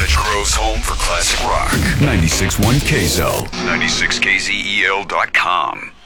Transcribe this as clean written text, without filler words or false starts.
Cottage Grove's home for classic rock. 96.1 KZO. 96KZEL.com.